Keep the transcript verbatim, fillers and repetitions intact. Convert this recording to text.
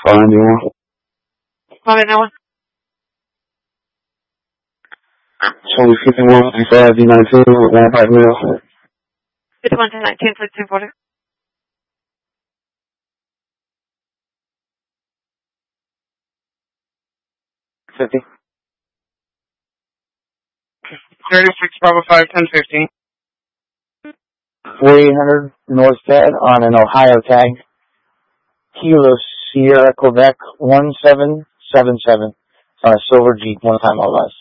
Call nine one one. Call nine one one. Twenty fifty one fifty five D nineteen with one five mil. Fifty one ten nineteen for two forty. Fifty. Thirty six Bravo five ten fifteen. Forty eight hundred North Ted on an Ohio tag. Kilo Sierra Quebec one seven seven seven on a silver Jeep, one time all less.